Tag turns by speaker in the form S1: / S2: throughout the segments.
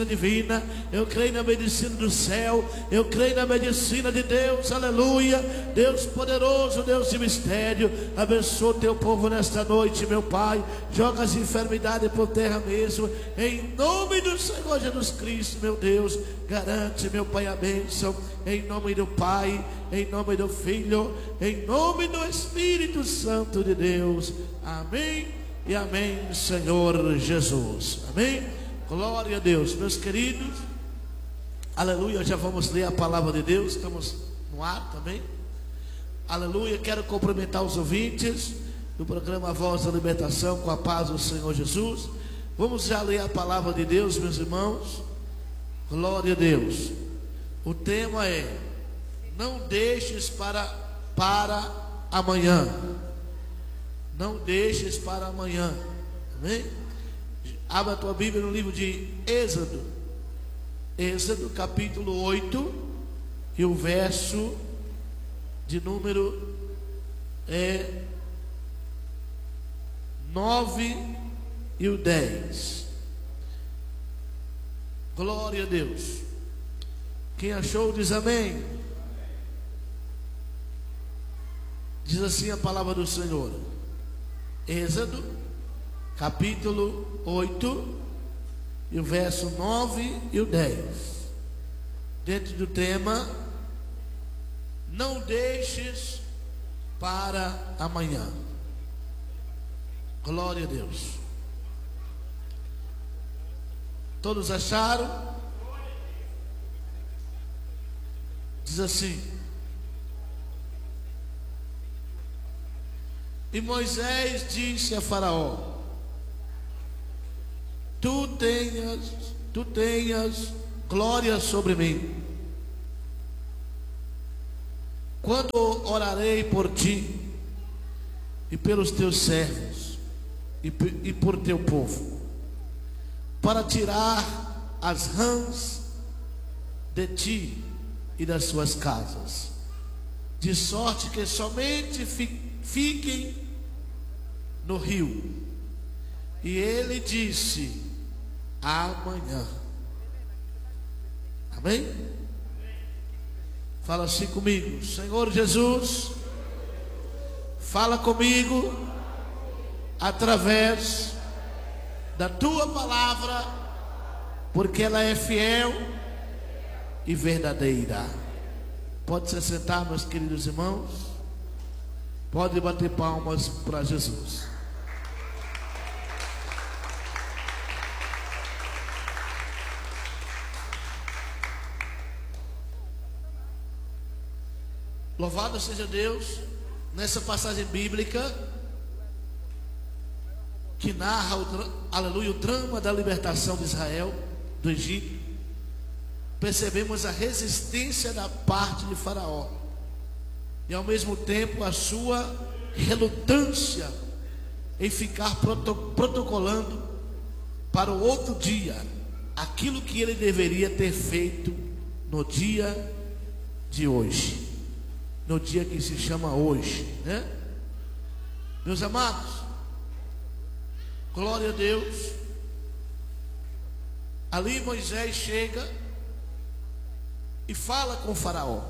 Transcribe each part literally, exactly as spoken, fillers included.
S1: divina, eu creio na medicina do céu, eu creio na medicina de Deus, aleluia. Deus poderoso, Deus de mistério, abençoa o teu povo nesta noite, meu Pai. Joga as enfermidades por terra mesmo, em nome do Senhor Jesus Cristo, meu Deus. Garante, meu Pai, a bênção, em nome do Pai, em nome do Filho, em nome do Espírito Santo de Deus. Amém e amém, Senhor Jesus. Amém. Glória a Deus, meus queridos, aleluia. Já vamos ler a palavra de Deus, estamos no ar também, aleluia. Quero cumprimentar os ouvintes do programa Voz da Libertação, com a paz do Senhor Jesus. Vamos já ler a palavra de Deus, meus irmãos. Glória a Deus. O tema é: não deixes para, para amanhã. Não deixes para amanhã. Amém? Abra a tua Bíblia no livro de Êxodo, Êxodo capítulo oito, e o verso de número é, nove e o dez. Glória a Deus. Quem achou diz amém. Diz assim a palavra do Senhor. Êxodo capítulo oito, e o verso nove e o dez, dentro do tema: não deixes para amanhã. Glória a Deus. Todos acharam? Diz assim: e Moisés disse a Faraó: Tu tenhas, tu tenhas glória sobre mim, quando orarei por ti e pelos teus servos e, e por teu povo, para tirar as rãs de ti e das suas casas, de sorte que somente fi, fiquem no rio. E ele disse: amanhã. Amém? Fala assim comigo: Senhor Jesus, fala comigo através da tua palavra, porque ela é fiel e verdadeira. Pode se sentar, meus queridos irmãos. Pode bater palmas para Jesus. Louvado seja Deus. Nessa passagem bíblica que narra o, aleluia, o drama da libertação de Israel do Egito, percebemos a resistência da parte de Faraó e ao mesmo tempo a sua relutância em ficar proto, protocolando para o outro dia aquilo que ele deveria ter feito no dia de hoje, no dia que se chama hoje, né? Meus amados, glória a Deus. Ali Moisés chega e fala com o Faraó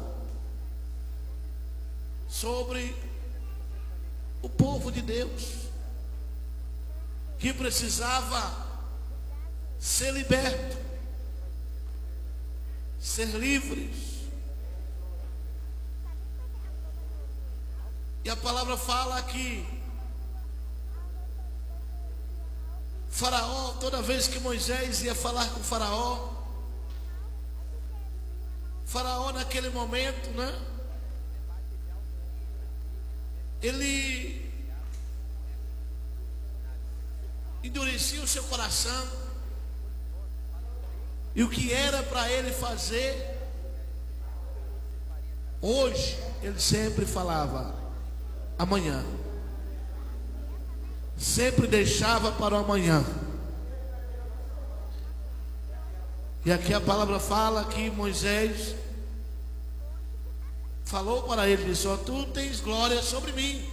S1: sobre o povo de Deus que precisava ser liberto, ser livres. E a palavra fala que Faraó, toda vez que Moisés ia falar com Faraó, Faraó naquele momento, né, ele endurecia o seu coração, e o que era para ele fazer hoje, ele sempre falava amanhã, sempre deixava para o amanhã. E aqui a palavra fala que Moisés falou para ele, disse: ó, tu tens glória sobre mim,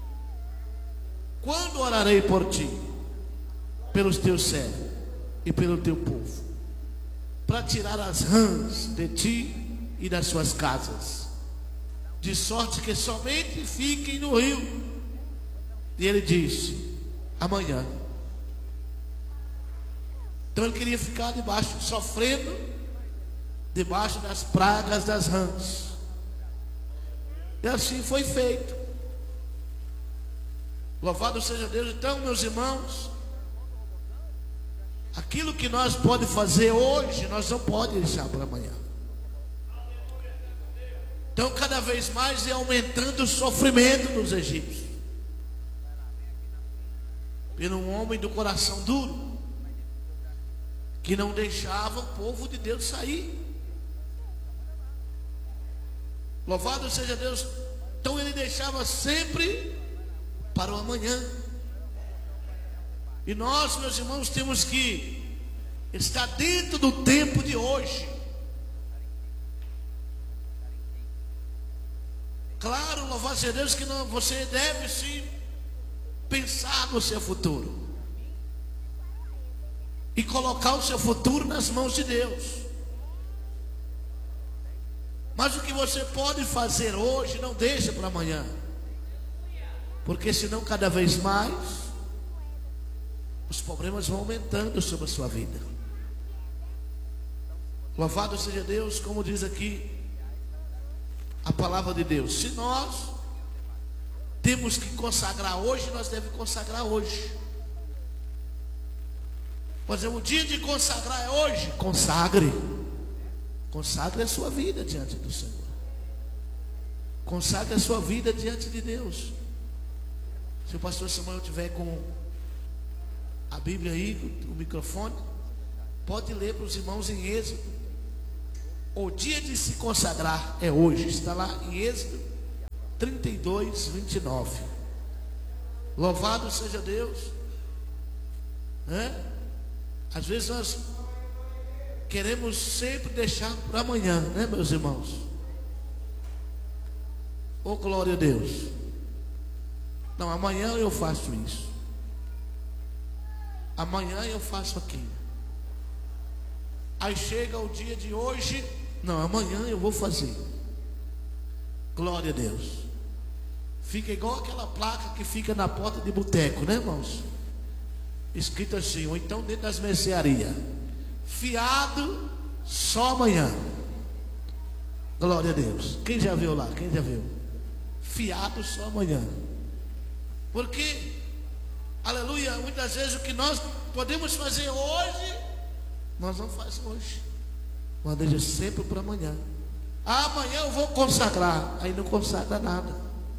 S1: quando orarei por ti, pelos teus servos e pelo teu povo, para tirar as rãs de ti e das suas casas, de sorte que somente fiquem no rio. E ele disse: amanhã. Então ele queria ficar debaixo, sofrendo debaixo das pragas das rãs. E assim foi feito. Louvado seja Deus. Então, meus irmãos, aquilo que nós podemos fazer hoje, nós não podemos deixar para amanhã. Então, cada vez mais é aumentando o sofrimento dos egípcios, por um homem do coração duro, que não deixava o povo de Deus sair. Louvado seja Deus. Então ele deixava sempre para o amanhã. E nós, meus irmãos, temos que estar dentro do tempo de hoje. Claro, louvado seja Deus, que não, você deve sim pensar no seu futuro e colocar o seu futuro nas mãos de Deus. Mas o que você pode fazer hoje, não deixa para amanhã, porque senão cada vez mais os problemas vão aumentando sobre a sua vida. Louvado seja Deus, como diz aqui a palavra de Deus. Se nós temos que consagrar hoje, nós devemos consagrar hoje. Mas é o dia de consagrar é hoje. Consagre. Consagre a sua vida diante do Senhor. Consagre a sua vida diante de Deus. Se o pastor Samuel tiver com a Bíblia aí, o microfone, pode ler para os irmãos em Êxodo. O dia de se consagrar é hoje. Está lá em Êxodo trinta e dois, vinte e nove. Louvado seja Deus. É? Às vezes nós queremos sempre deixar para amanhã, né, meus irmãos? Oh, glória a Deus. Não, amanhã eu faço isso. Amanhã eu faço aquilo. Aí chega o dia de hoje. Não, amanhã eu vou fazer. Glória a Deus. Fica igual aquela placa que fica na porta de boteco, né, irmãos? Escrito assim, ou então dentro das mercearias: fiado só amanhã. Glória a Deus. Quem já viu lá? Quem já viu? Fiado só amanhã. Porque, aleluia, muitas vezes o que nós podemos fazer hoje, nós não fazemos hoje. Mas deixa sempre para amanhã. Ah, amanhã eu vou consagrar. Aí não consagra nada.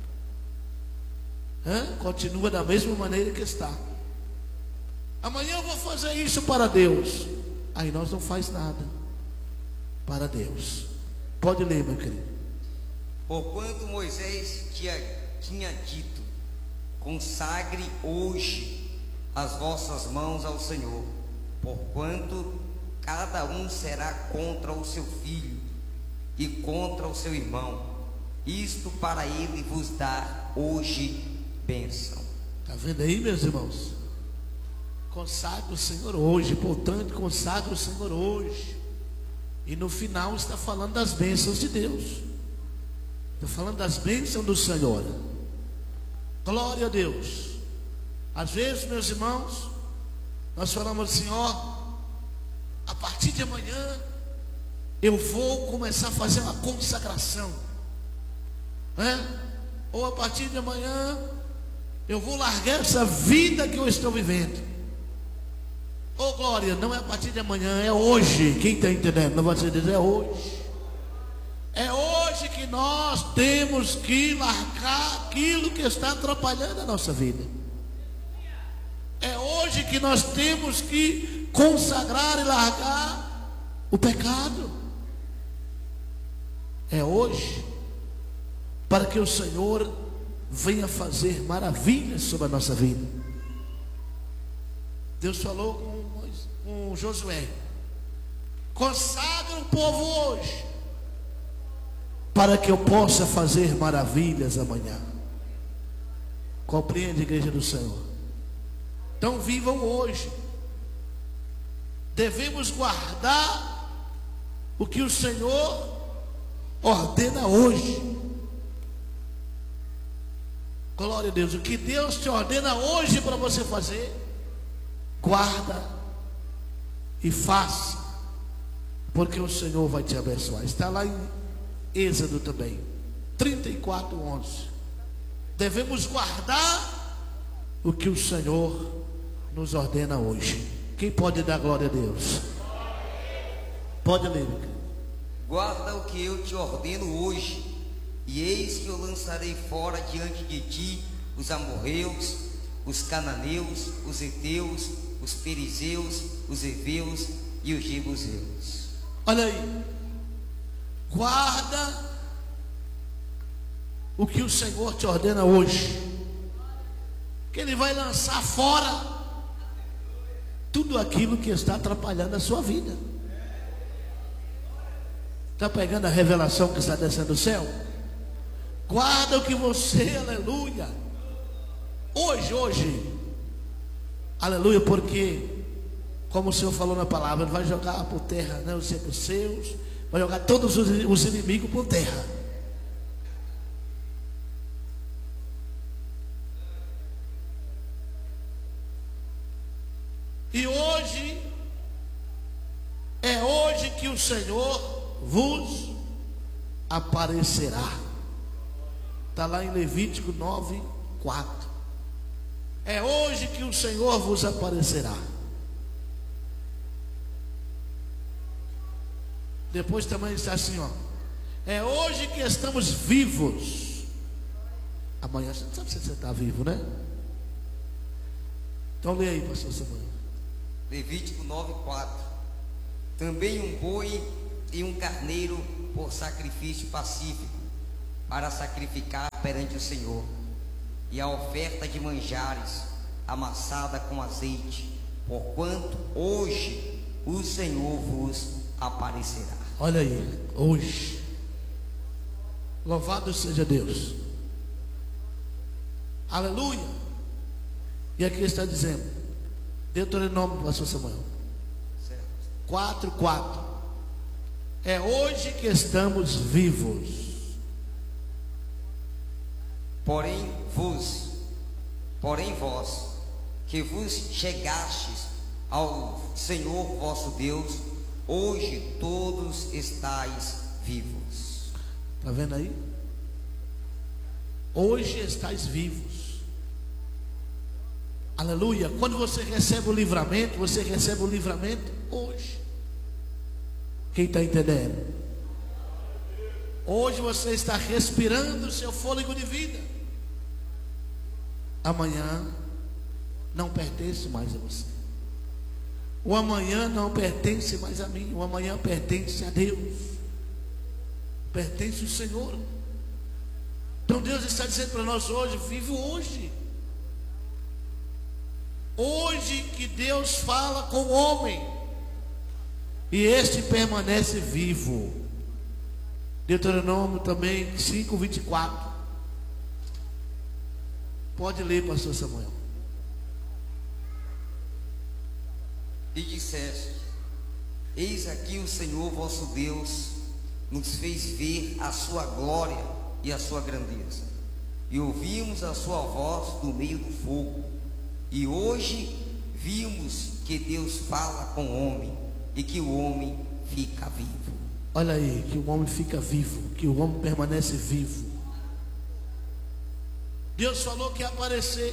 S1: Hã? Continua da mesma maneira que está. Amanhã eu vou fazer isso para Deus. Aí nós não faz nada para Deus. Pode ler, meu querido.
S2: Porquanto Moisés tinha, tinha dito: consagre hoje as vossas mãos ao Senhor, porquanto cada um será contra o seu filho e contra o seu irmão, isto para ele vos dar hoje bênção.
S1: Está vendo aí, meus irmãos? Consagre o Senhor hoje. Portanto, consagre o Senhor hoje. E no final está falando das bênçãos de Deus. Está falando das bênçãos do Senhor. Glória a Deus. Às vezes, meus irmãos, nós falamos assim: ó, a partir de amanhã eu vou começar a fazer uma consagração, né? Ou a partir de amanhã eu vou largar essa vida que eu estou vivendo. Oh, glória, não é a partir de amanhã, é hoje. Quem está entendendo? Não vai ser dizer, é hoje. É hoje que nós temos que largar aquilo que está atrapalhando a nossa vida. É hoje que nós temos que consagrar e largar o pecado. É hoje, para que o Senhor venha fazer maravilhas sobre a nossa vida. Deus falou com, com Josué: consagra o povo hoje, para que eu possa fazer maravilhas amanhã. Compreende, igreja do Senhor? Então vivam hoje. Devemos guardar o que o Senhor ordena hoje. Glória a Deus. O que Deus te ordena hoje para você fazer, guarda e faça, porque o Senhor vai te abençoar. Está lá em Êxodo também, trinta e quatro, onze. Devemos guardar o que o Senhor nos ordena hoje. Quem pode dar glória a Deus? Pode ler.
S2: Guarda o que eu te ordeno hoje, e eis que eu lançarei fora diante de ti os amorreus, os cananeus, os heteus, os perizeus, os heveus e os jebuseus.
S1: Olha aí, guarda o que o Senhor te ordena hoje, que Ele vai lançar fora tudo aquilo que está atrapalhando a sua vida. Está pegando a revelação que está descendo do céu? Guarda o que você, aleluia, hoje, hoje, aleluia, porque como o Senhor falou na palavra, Ele vai jogar por terra, né, os seus, vai jogar todos os, os inimigos por terra. E hoje é hoje que o Senhor vos aparecerá. Está lá em Levítico nove, quatro. É hoje que o Senhor vos aparecerá. Depois também está assim, ó. É hoje que estamos vivos. Amanhã você não sabe se você está vivo, né? Então lê aí, pastor Samuel.
S2: Levítico nove, quatro. Também um boi e um carneiro por sacrifício pacífico, para sacrificar perante o Senhor, e a oferta de manjares amassada com azeite, porquanto hoje o Senhor vos aparecerá.
S1: Olha aí, hoje. Louvado seja Deus. Aleluia. E aqui está dizendo, Deuteronômio, pastor Samuel, quatro, quatro. É hoje que estamos vivos.
S2: Porém vos, porém vós, que vos chegastes ao Senhor vosso Deus, hoje todos estáis vivos.
S1: Está vendo aí? Hoje estáis vivos. Aleluia. Quando você recebe o livramento, você recebe o livramento hoje. Quem está entendendo? Hoje você está respirando o seu fôlego de vida. Amanhã não pertence mais a você. O amanhã não pertence mais a mim. O amanhã pertence a Deus. Pertence ao Senhor. Então Deus está dizendo para nós hoje: vive hoje. Hoje que Deus fala com o homem, e este permanece vivo. Deuteronômio também cinco, vinte e quatro. Pode ler, pastor Samuel.
S2: E disseste: eis aqui o Senhor vosso Deus nos fez ver a sua glória e a sua grandeza, e ouvimos a sua voz no meio do fogo. E hoje vimos que Deus fala com o homem, e que o homem fica vivo.
S1: Olha aí, que o homem fica vivo, que o homem permanece vivo. Deus falou que ia aparecer.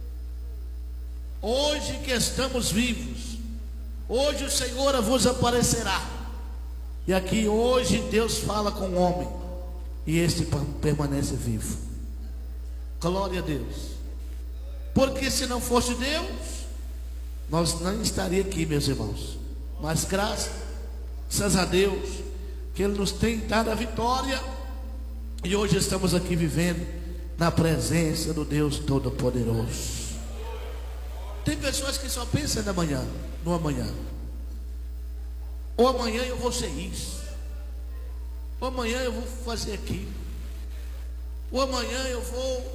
S1: Hoje que estamos vivos, hoje o Senhor vos aparecerá. E aqui hoje Deus fala com o homem, e este permanece vivo. Glória a Deus. Porque se não fosse Deus, nós não estaríamos aqui, meus irmãos. Mas graças a Deus que Ele nos tem dado a vitória, e hoje estamos aqui vivendo na presença do Deus Todo-Poderoso. Tem pessoas que só pensam na manhã, no amanhã. Ou amanhã eu vou ser isso, ou amanhã eu vou fazer aquilo, ou amanhã eu vou,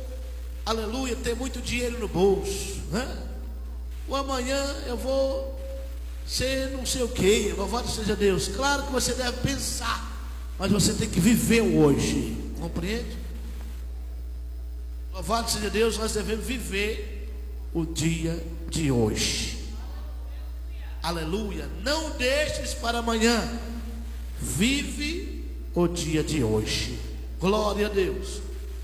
S1: aleluia, ter muito dinheiro no bolso, né? Ou amanhã eu vou ser não sei o que, louvado seja Deus. Claro que você deve pensar, mas você tem que viver o hoje, compreende? Louvado seja Deus, nós devemos viver o dia de hoje. Aleluia. Não deixes para amanhã, vive o dia de hoje. Glória a Deus.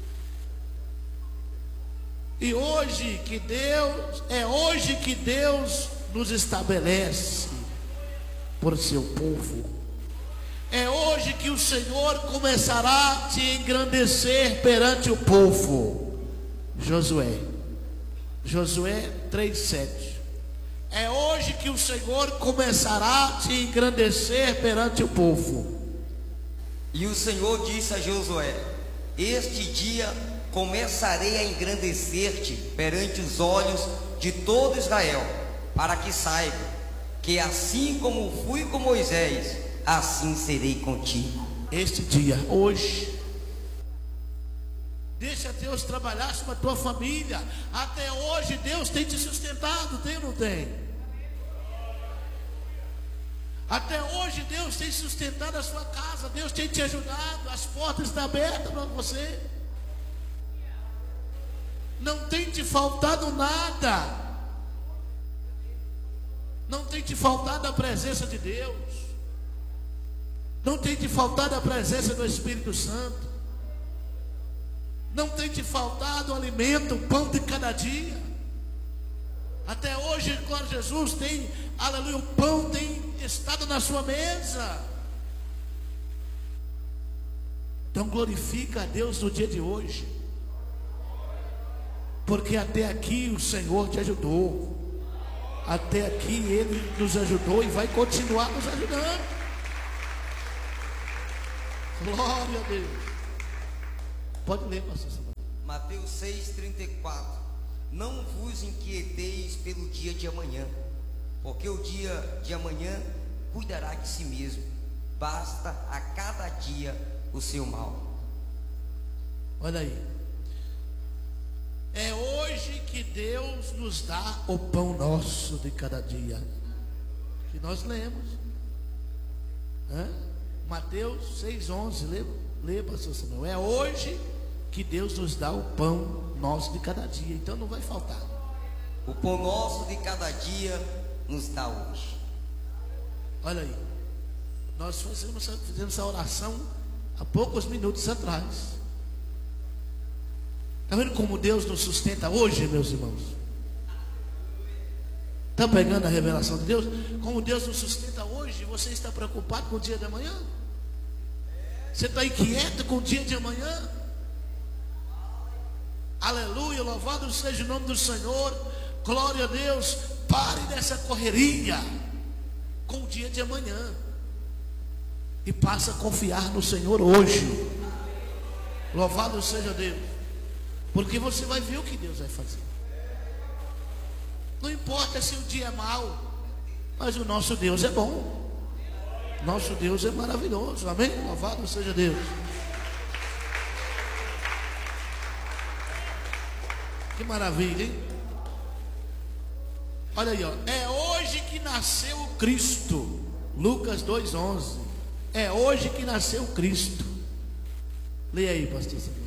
S1: E hoje que Deus, é hoje que Deus nos estabelece por seu povo. É hoje que o Senhor começará a te engrandecer perante o povo. Josué, Josué três, sete. É hoje que o Senhor começará a te engrandecer perante o povo.
S2: E o Senhor disse a Josué: este dia começarei a engrandecer-te perante os olhos de todo Israel, para que saiba que assim como fui com Moisés, assim serei contigo.
S1: Este dia, hoje, deixa Deus trabalhar sobre a tua família. Até hoje Deus tem te sustentado, tem ou não tem? Até hoje Deus tem sustentado a sua casa, Deus tem te ajudado, as portas estão abertas para você. Não tem te faltado nada. Não tem te faltado a presença de Deus. Não tem te faltado a presença do Espírito Santo. Não tem te faltado o alimento, o pão de cada dia. Até hoje, glória a Jesus, tem, aleluia, o pão tem estado na sua mesa. Então glorifica a Deus no dia de hoje, porque até aqui o Senhor te ajudou. Até aqui Ele nos ajudou e vai continuar nos ajudando. Glória a Deus. Pode ler, pastor Samuel.
S2: Mateus seis, trinta e quatro. Não vos inquieteis pelo dia de amanhã, porque o dia de amanhã cuidará de si mesmo. Basta a cada dia o seu mal.
S1: Olha aí. É hoje que Deus nos dá o pão nosso de cada dia, que nós lemos. Hã? Mateus seis, onze. Lê, lê, pastor Samuel. É hoje que Deus nos dá o pão nosso de cada dia. Então não vai faltar.
S2: O pão nosso de cada dia nos dá hoje.
S1: Olha aí. Nós fizemos, fizemos essa oração há poucos minutos atrás. Está vendo como Deus nos sustenta hoje, meus irmãos? Está pegando a revelação de Deus? Como Deus nos sustenta hoje? Você está preocupado com o dia de amanhã? Você está inquieto com o dia de amanhã? Aleluia, louvado seja o nome do Senhor. Glória a Deus. Pare dessa correria com o dia de amanhã e passe a confiar no Senhor hoje. Louvado seja Deus, porque você vai ver o que Deus vai fazer. Não importa se o dia é mau, mas o nosso Deus é bom. Nosso Deus é maravilhoso, amém? Louvado seja Deus. Que maravilha, hein? Olha aí, ó. É hoje que nasceu o Cristo. Lucas dois, onze. É hoje que nasceu o Cristo. Leia aí, pastor Samuel.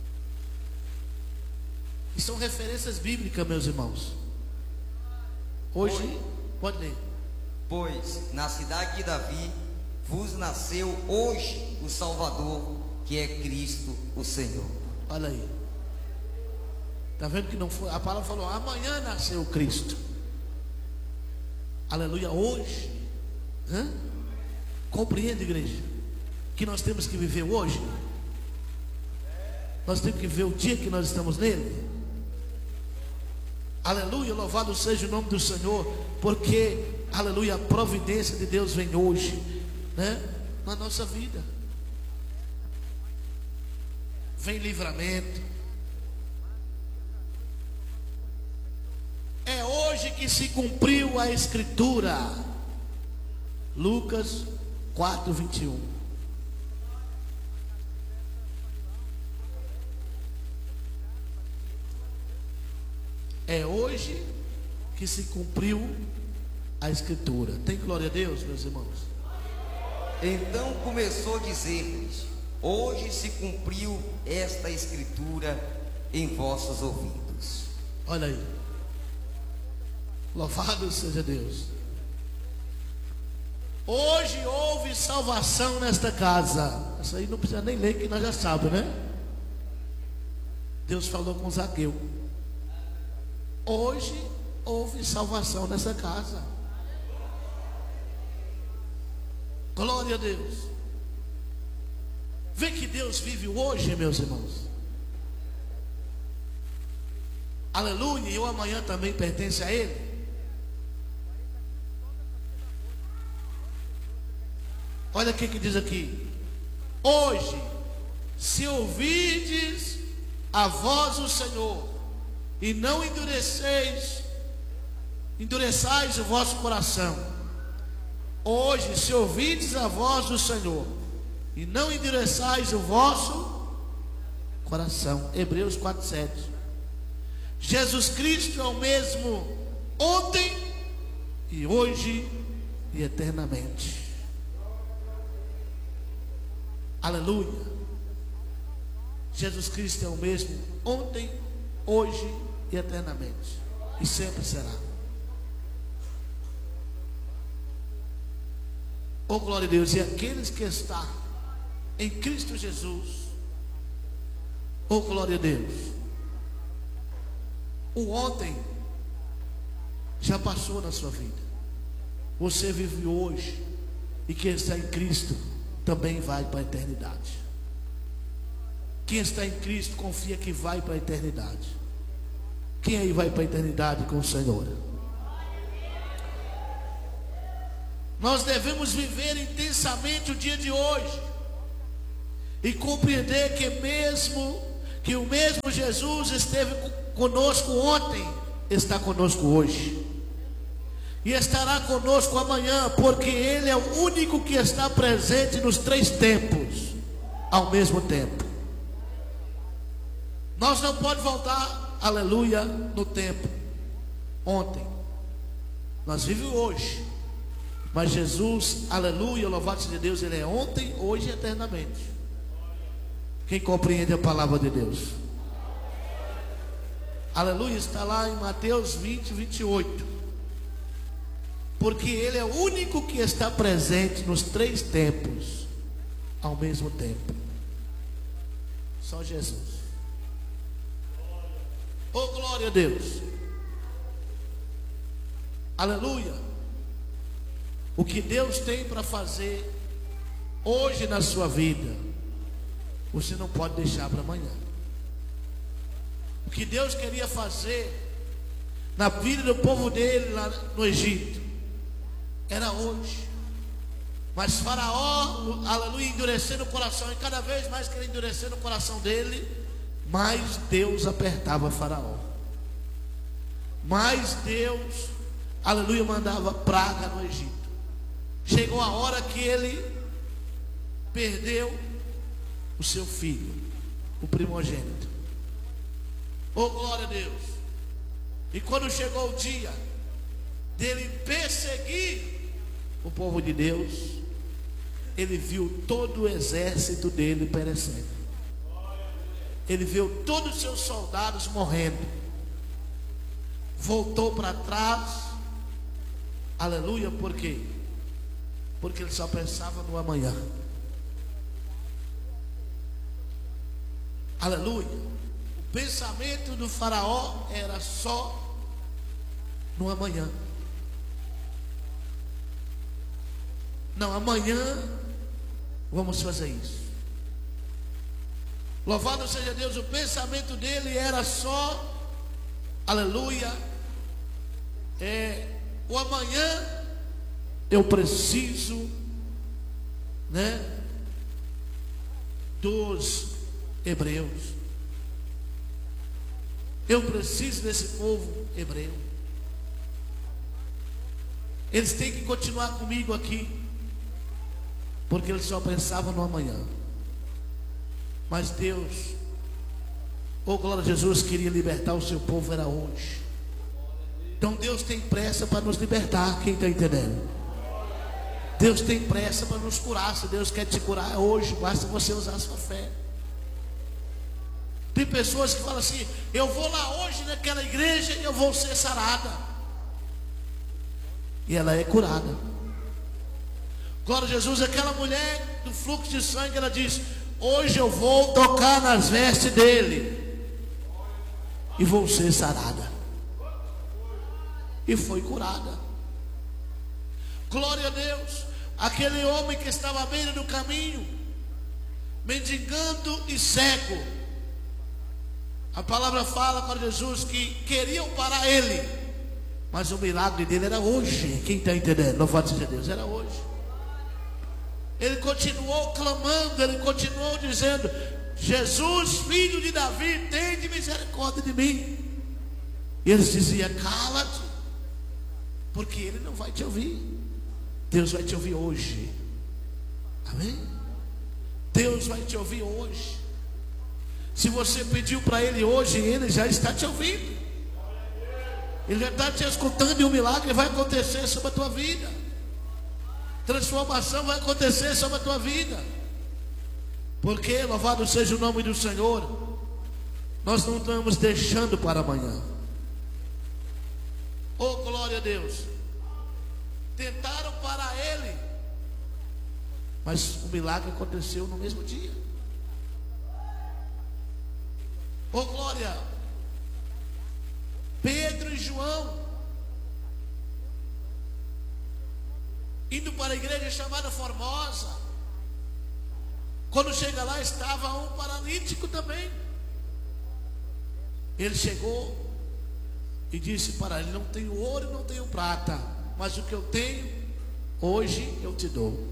S1: E são referências bíblicas, meus irmãos. Hoje,
S2: Pois-
S1: pode ler.
S2: Pois na cidade de Davi vos nasceu hoje o Salvador, que é Cristo o Senhor.
S1: Olha aí. Está vendo que não foi? A palavra falou: amanhã nasceu o Cristo. Aleluia. Hoje. Hã? Compreende, igreja? Que nós temos que viver hoje. Nós temos que viver o dia que nós estamos nele. Aleluia. Louvado seja o nome do Senhor. Porque, aleluia, a providência de Deus vem hoje, né? Na nossa vida. Vem livramento. É hoje que se cumpriu a escritura. Lucas quatro, vinte e um. É hoje que se cumpriu a escritura. Tem glória a Deus, meus irmãos?
S2: Então começou a dizer-lhes: hoje se cumpriu esta escritura em vossos ouvidos.
S1: Olha aí. Louvado seja Deus. Hoje houve salvação nesta casa. Isso aí não precisa nem ler, que nós já sabemos, né? Deus falou com Zaqueu. Hoje houve salvação nessa casa. Glória a Deus. Vê que Deus vive hoje, meus irmãos. Aleluia. E o amanhã também pertence a Ele. Olha o que diz aqui: hoje, se ouvirdes a voz do Senhor, e não endureceis, endureçais o vosso coração. Hoje, se ouvirdes a voz do Senhor, e não endureçais o vosso coração. Hebreus quatro, sete. Jesus Cristo é o mesmo ontem, e hoje, e eternamente. Aleluia. Jesus Cristo é o mesmo ontem, hoje e eternamente, e sempre será. Oh, glória a Deus. E aqueles que estão em Cristo Jesus, oh, glória a Deus, o ontem já passou na sua vida. Você vive hoje, e quem está em Cristo também vai para a eternidade. Quem está em Cristo confia que vai para a eternidade. Quem aí vai para a eternidade com o Senhor? Nós devemos viver intensamente o dia de hoje e compreender que mesmo que o mesmo Jesus esteve conosco ontem, está conosco hoje e estará conosco amanhã, porque Ele é o único que está presente nos três tempos ao mesmo tempo. Nós não podemos voltar, aleluia, no tempo ontem. Nós vivemos hoje, mas Jesus, aleluia, louvado seja Deus, Ele é ontem, hoje e eternamente. Quem compreende a palavra de Deus? Aleluia, está lá em Mateus vinte, vinte e oito. Porque Ele é o único que está presente nos três tempos ao mesmo tempo. Só Jesus. Oh, glória a Deus. Aleluia. O que Deus tem para fazer hoje na sua vida, você não pode deixar para amanhã. O que Deus queria fazer na vida do povo dele lá no Egito era hoje. Mas Faraó, aleluia, endurecendo o coração, e cada vez mais que ele endurecendo o coração dele, mais Deus apertava Faraó, mais Deus, aleluia, mandava praga no Egito. Chegou a hora que ele perdeu o seu filho, o primogênito. Oh, glória a Deus. E quando chegou o dia dele perseguir o povo de Deus, ele viu todo o exército dele perecendo. Ele viu todos os seus soldados morrendo. Voltou para trás. Aleluia, por quê? Porque ele só pensava no amanhã. Aleluia. O pensamento do Faraó era só no amanhã. Não, amanhã vamos fazer isso. Louvado seja Deus, o pensamento dele era só, aleluia, é, o amanhã eu preciso, né, dos hebreus. Eu preciso desse povo hebreu. Eles têm que continuar comigo aqui, porque eles só pensavam no amanhã. Mas Deus, oh glória a Jesus, queria libertar o seu povo, era hoje. Então Deus tem pressa para nos libertar. Quem está entendendo? Deus tem pressa para nos curar. Se Deus quer te curar hoje, basta você usar a sua fé. Tem pessoas que falam assim: eu vou lá hoje naquela igreja e eu vou ser sarada. E ela é curada. Glória a Jesus. Aquela mulher do fluxo de sangue, ela diz: hoje eu vou tocar nas vestes dele e vou ser sarada. E foi curada. Glória a Deus. Aquele homem que estava à beira do caminho, mendigando e cego, a palavra fala para Jesus que queriam parar ele, mas o milagre dele era hoje. Quem está entendendo? Louvado seja Deus, era hoje. Ele continuou clamando, ele continuou dizendo: Jesus, filho de Davi, tem misericórdia de mim. E eles diziam: cala-te, porque ele não vai te ouvir. Deus vai te ouvir hoje. Amém? Deus vai te ouvir hoje. Se você pediu para Ele hoje, Ele já está te ouvindo. Ele já está te escutando, e o milagre vai acontecer sobre a tua vida. Transformação vai acontecer sobre a tua vida. Porque, louvado seja o nome do Senhor, nós não estamos deixando para amanhã. Oh, glória a Deus. Tentaram parar ele, mas o milagre aconteceu no mesmo dia. Oh, glória. Pedro e João, indo para a igreja chamada Formosa, quando chega lá, estava um paralítico também. Ele chegou e disse para ele: não tenho ouro e não tenho prata, mas o que eu tenho, hoje eu te dou.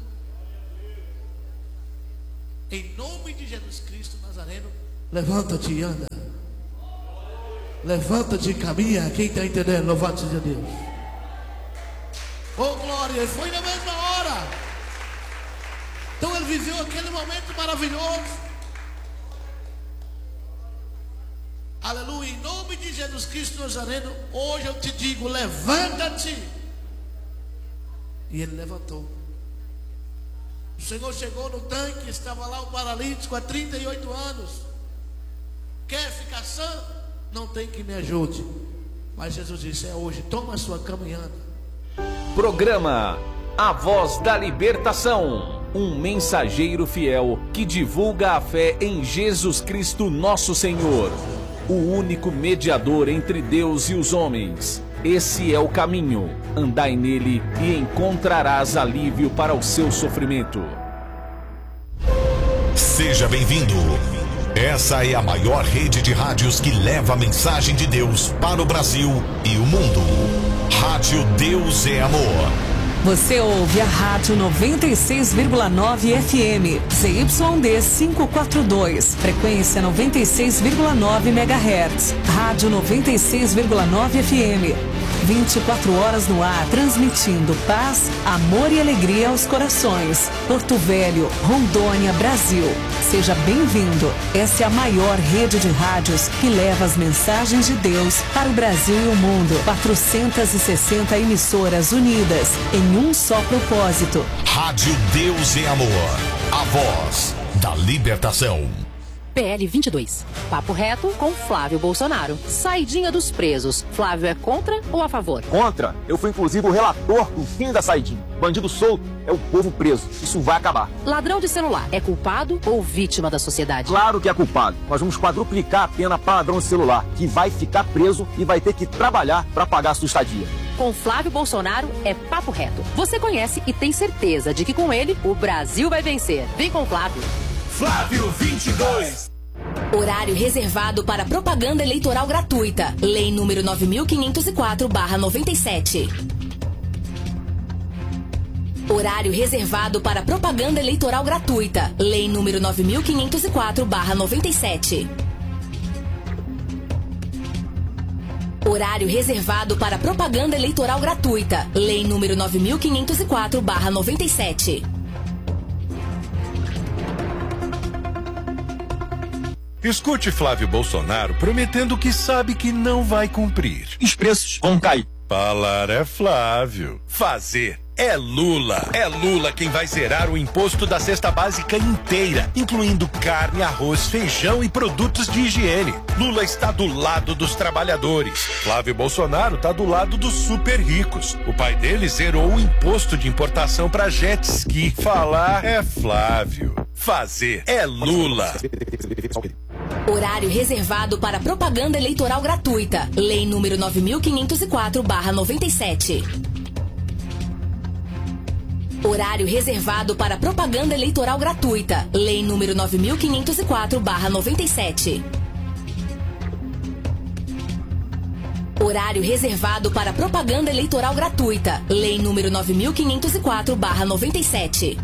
S1: Em nome de Jesus Cristo Nazareno, levanta-te e anda. Levanta-te e caminha. Quem está entendendo? Louvado seja Deus. Oh, glória. Foi na mesma hora. Então ele viveu aquele momento maravilhoso. Aleluia. Em nome de Jesus Cristo Nazareno, hoje eu te digo: levanta-te. E ele levantou. O Senhor chegou no tanque, estava lá o paralítico há trinta e oito anos. Quer ficar sã? Não tem que me ajude. Mas Jesus disse: é hoje, toma a sua cama e anda.
S3: Programa A Voz da Libertação, um mensageiro fiel que divulga a fé em Jesus Cristo nosso Senhor, o único mediador entre Deus e os homens. Esse é o caminho, andai nele e encontrarás alívio para o seu sofrimento.
S4: Seja bem-vindo. Essa é a maior rede de rádios que leva a mensagem de Deus para o Brasil e o mundo. Rádio Deus é Amor.
S5: Você ouve a Rádio noventa e seis vírgula nove F M, Z Y D quinhentos e quarenta e dois, frequência noventa e seis vírgula nove megahertz, Rádio noventa e seis vírgula nove F M, vinte e quatro horas no ar, transmitindo paz, amor e alegria aos corações. Porto Velho, Rondônia, Brasil. Seja bem-vindo. Essa é a maior rede de rádios que leva as mensagens de Deus para o Brasil e o mundo. quatrocentas e sessenta emissoras unidas em um só propósito.
S4: Rádio Deus é Amor, a voz da libertação.
S6: P L vinte e dois. Papo reto com Flávio Bolsonaro. Saidinha dos presos. Flávio é contra ou a favor?
S7: Contra. Eu fui inclusive o relator do fim da saidinha. Bandido solto é o povo preso. Isso vai acabar.
S6: Ladrão de celular é culpado ou vítima da sociedade?
S7: Claro que é culpado. Nós vamos quadruplicar a pena para ladrão de celular, que vai ficar preso e vai ter que trabalhar para pagar a sua estadia.
S6: Com Flávio Bolsonaro é papo reto. Você conhece e tem certeza de que com ele o Brasil vai vencer. Vem com o Flávio.
S4: Flávio vinte e dois.
S8: Horário reservado para propaganda eleitoral gratuita. Lei número nove mil quinhentos e quatro barra noventa e sete. Horário reservado para propaganda eleitoral gratuita. Lei número nove mil quinhentos e quatro barra noventa e sete. Horário reservado para propaganda eleitoral gratuita. Lei número nove mil quinhentos e quatro barra noventa e sete.
S9: Escute Flávio Bolsonaro prometendo que sabe que não vai cumprir.
S7: Os preços vão cair.
S9: Falar é Flávio. Fazer é Lula. É Lula quem vai zerar o imposto da cesta básica inteira, incluindo carne, arroz, feijão e produtos de higiene. Lula está do lado dos trabalhadores. Flávio Bolsonaro está do lado dos super ricos. O pai dele zerou o imposto de importação para jet ski. Falar é Flávio. Fazer é Lula.
S8: Horário reservado para propaganda eleitoral gratuita. Lei número nove mil quinhentos e quatro barra noventa e sete. Horário reservado para propaganda eleitoral gratuita. Lei número nove mil quinhentos e quatro barra noventa e sete. Horário reservado para propaganda eleitoral gratuita. Lei número nove mil quinhentos e quatro barra noventa e sete.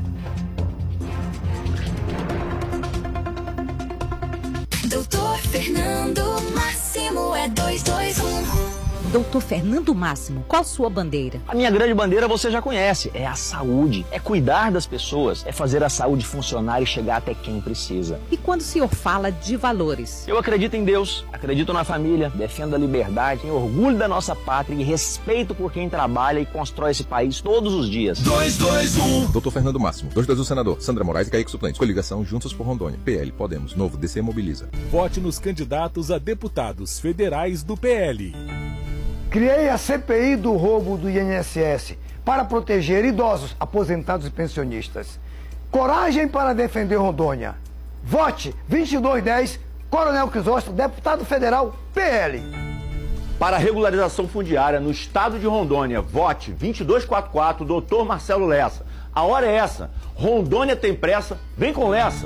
S10: Doutor Fernando Máximo é dois dois um. Doutor Fernando Máximo, qual sua bandeira?
S7: A minha grande bandeira você já conhece, é a saúde, é cuidar das pessoas, é fazer a saúde funcionar e chegar até quem precisa.
S10: E quando o senhor fala de valores?
S7: Eu acredito em Deus, acredito na família, defendo a liberdade, tenho orgulho da nossa pátria e respeito por quem trabalha e constrói esse país todos os dias.
S11: dois dois um. Doutor Fernando Máximo, dois dois um senador, Sandra Moraes e Kaique Suplentes, coligação Juntos por Rondônia, P L, Podemos, Novo, D C mobiliza.
S12: Vote nos candidatos a deputados federais do P L.
S13: Criei a C P I do roubo do I N S S para proteger idosos, aposentados e pensionistas. Coragem para defender Rondônia. Vote vinte e dois dez, Coronel Crisóstomo, deputado federal, P L.
S7: Para a regularização fundiária no estado de Rondônia, vote vinte e dois quarenta e quatro, doutor Marcelo Lessa. A hora é essa. Rondônia tem pressa, vem com Lessa.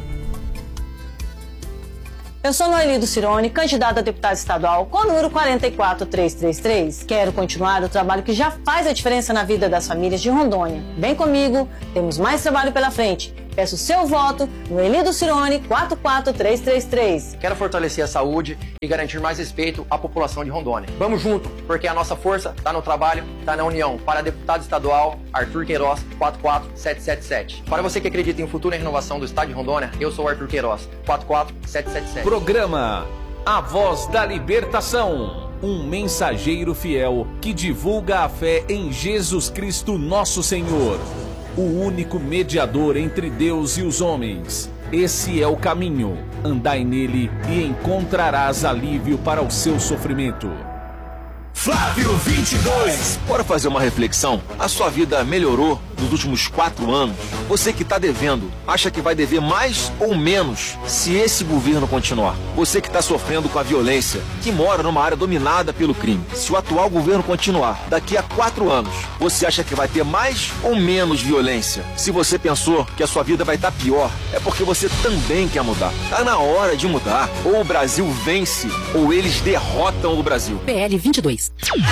S14: Eu sou Noeli do Cirone, candidata a deputada estadual com o número quatro quatro três três três. Quero continuar o trabalho que já faz a diferença na vida das famílias de Rondônia. Vem comigo, temos mais trabalho pela frente. Peço seu voto no Eli do Cirone quatro quatro três três três.
S7: Quero fortalecer a saúde e garantir mais respeito à população de Rondônia. Vamos junto, porque a nossa força está no trabalho, está na união. Para deputado estadual, Arthur Queiroz, quatro quatro sete sete sete. Para você que acredita em futuro e renovação do estado de Rondônia, eu sou o Arthur Queiroz, quatro quatro sete sete sete.
S3: Programa A Voz da Libertação. Um mensageiro fiel que divulga a fé em Jesus Cristo nosso Senhor, o único mediador entre Deus e os homens. Esse é o caminho. Andai nele e encontrarás alívio para o seu sofrimento.
S4: Flávio vinte e dois.
S7: Bora fazer uma reflexão? A sua vida melhorou nos últimos quatro anos? Você que está devendo, acha que vai dever mais ou menos se esse governo continuar? Você que está sofrendo com a violência, que mora numa área dominada pelo crime, se o atual governo continuar, daqui a quatro anos, você acha que vai ter mais ou menos violência? Se você pensou que a sua vida vai estar pior, é porque você também quer mudar. Tá na hora de mudar. Ou o Brasil vence, ou eles derrotam o Brasil.
S6: P L vinte e dois.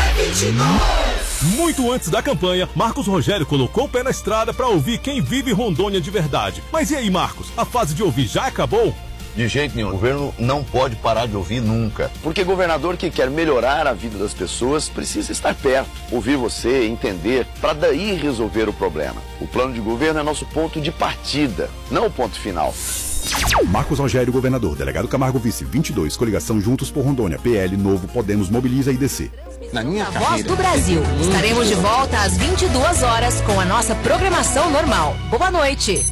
S12: Muito antes da campanha, Marcos Rogério colocou o pé na estrada para ouvir quem vive Rondônia de verdade. Mas e aí, Marcos? A fase de ouvir já acabou?
S15: De jeito nenhum. O governo não pode parar de ouvir nunca. Porque governador que quer melhorar a vida das pessoas precisa estar perto, ouvir você, entender, para daí resolver o problema. O plano de governo é nosso ponto de partida, não o ponto final.
S16: Marcos Rogério, governador. Delegado Camargo, vice, vinte e dois. Coligação Juntos por Rondônia. P L, Novo, Podemos, Mobiliza e D C.
S8: Na minha carreira... Voz do Brasil. Estaremos de volta às vinte e duas horas com a nossa programação normal. Boa noite.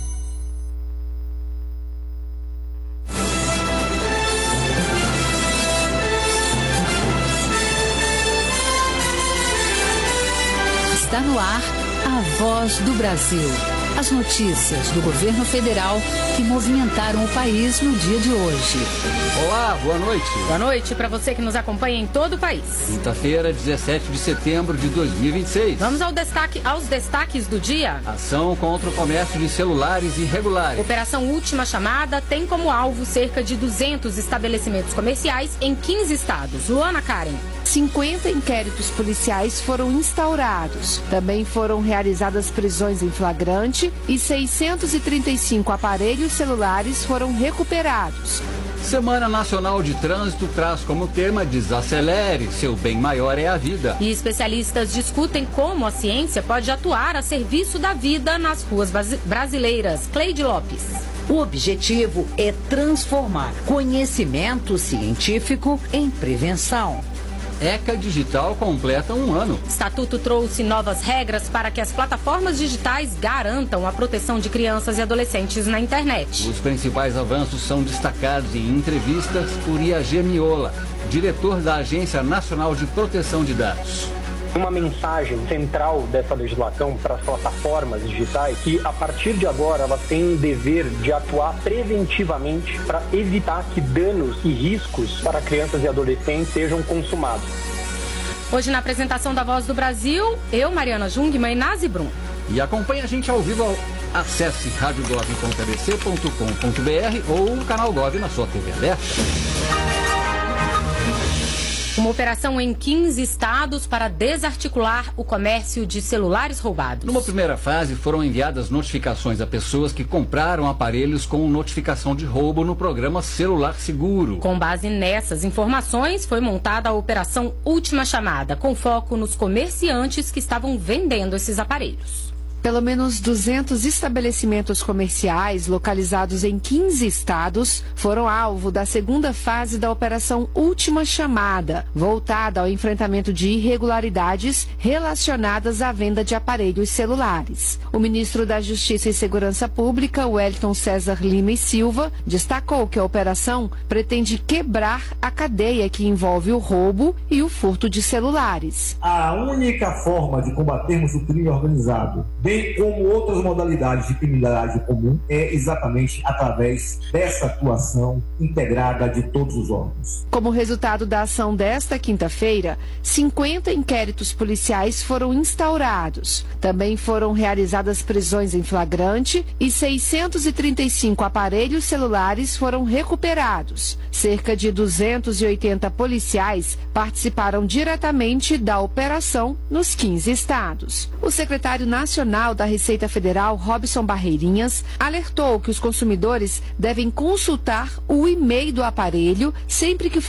S10: Está no ar a Voz do Brasil. As notícias do governo federal que movimentaram o país no dia de hoje.
S17: Olá, boa noite.
S6: Boa noite para você que nos acompanha em todo o país.
S17: Quinta-feira, dezessete de setembro de dois mil e vinte e seis.
S6: Vamos ao destaque, aos destaques do dia.
S17: Ação contra o comércio de celulares irregulares.
S6: Operação Última Chamada tem como alvo cerca de duzentos estabelecimentos comerciais em quinze estados. Luana Karen.
S18: cinquenta inquéritos policiais foram instaurados. Também foram realizadas prisões em flagrante e seiscentos e trinta e cinco aparelhos celulares foram recuperados.
S17: Semana Nacional de Trânsito traz como tema Desacelere, seu bem maior é a vida.
S6: E especialistas discutem como a ciência pode atuar a serviço da vida nas ruas brasileiras. Cleide Lopes.
S19: O objetivo é transformar conhecimento científico em prevenção.
S17: ECA Digital completa um ano.
S6: Estatuto trouxe novas regras para que as plataformas digitais garantam a proteção de crianças e adolescentes na internet.
S17: Os principais avanços são destacados em entrevistas por Iagê Miola, diretor da Agência Nacional de Proteção de Dados.
S20: Uma mensagem central dessa legislação para as plataformas digitais que, a partir de agora, elas têm o dever de atuar preventivamente para evitar que danos e riscos para crianças e adolescentes sejam consumados.
S6: Hoje, na apresentação da Voz do Brasil, eu, Mariana Jungmann e Nazi Brum.
S17: E acompanhe a gente ao vivo. Acesse rádio gov ponto a b c ponto com ponto b r ou o canal Gov na sua T V aberta.
S6: Uma operação em quinze estados para desarticular o comércio de celulares roubados.
S17: Numa primeira fase, foram enviadas notificações a pessoas que compraram aparelhos com notificação de roubo no programa Celular Seguro.
S6: Com base nessas informações, foi montada a Operação Última Chamada, com foco nos comerciantes que estavam vendendo esses aparelhos.
S18: Pelo menos duzentos estabelecimentos comerciais localizados em quinze estados foram alvo da segunda fase da Operação Última Chamada, voltada ao enfrentamento de irregularidades relacionadas à venda de aparelhos celulares. O ministro da Justiça e Segurança Pública, Wellington César Lima e Silva, destacou que a operação pretende quebrar a cadeia que envolve o roubo e o furto de celulares.
S21: A única forma de combatermos o crime organizado, bem como outras modalidades de criminalidade comum, é exatamente através dessa atuação integrada de todos os órgãos.
S18: Como resultado da ação desta quinta-feira, cinquenta inquéritos policiais foram instaurados. Também foram realizadas prisões em flagrante e seiscentos e trinta e cinco aparelhos celulares foram recuperados. Cerca de duzentos e oitenta policiais participaram diretamente da operação nos quinze estados. O secretário nacional da Receita Federal, Robson Barreirinhas, alertou que os consumidores devem consultar o e-mail do aparelho sempre que